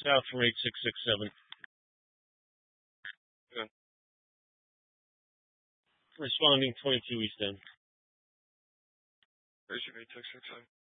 south for 8667. Good. Responding 22 East End. Where's your 8667?